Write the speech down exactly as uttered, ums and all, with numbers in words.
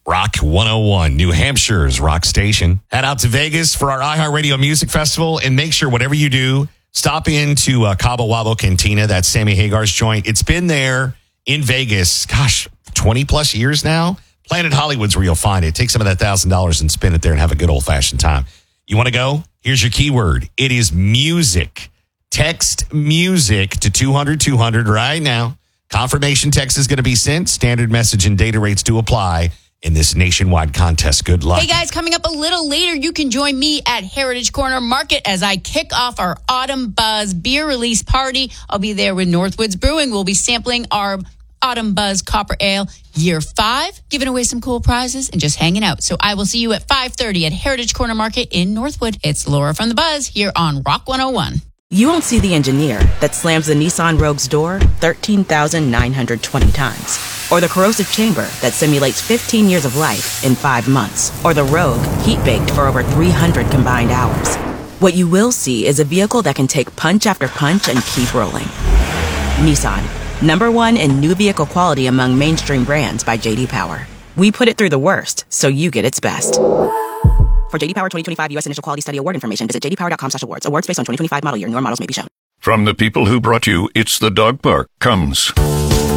Rock one oh one, New Hampshire's rock station. Head out to Vegas for our iHeartRadio Music Festival, and make sure whatever you do, stop into uh, Cabo Wabo Cantina. That's Sammy Hagar's joint. It's been there in Vegas, gosh, twenty plus years now. Planet Hollywood's where you'll find it. Take some of that one thousand dollars and spend it there and have a good old-fashioned time. You want to go? Here's your keyword. It is music. Text music to two hundred two hundred right now. Confirmation text is going to be sent. Standard message and data rates do apply in this nationwide contest. Good luck. Hey, guys, coming up a little later, you can join me at Heritage Corner Market as I kick off our Autumn Buzz beer release party. I'll be there with Northwoods Brewing. We'll be sampling our Autumn Buzz Copper Ale Year five, giving away some cool prizes and just hanging out. So I will see you at five thirty at Heritage Corner Market in Northwood. It's Laura from The Buzz here on Rock one oh one. You won't see the engineer that slams the Nissan Rogue's door thirteen thousand nine hundred twenty times. Or the corrosive chamber that simulates fifteen years of life in five months. Or the Rogue heat-baked for over three hundred combined hours. What you will see is a vehicle that can take punch after punch and keep rolling. Nissan, number one in new vehicle quality among mainstream brands by J D Power. We put it through the worst, so you get its best. For J D Power twenty twenty-five U S Initial Quality Study Award information, visit j d power dot com slash awards. Awards based on twenty twenty-five model year. Newer models may be shown. From the people who brought you It's the Dog Park comes